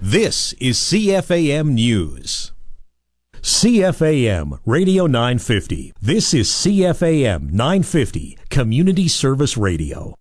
This is CFAM News. CFAM Radio 950. This is CFAM 950 Community Service Radio.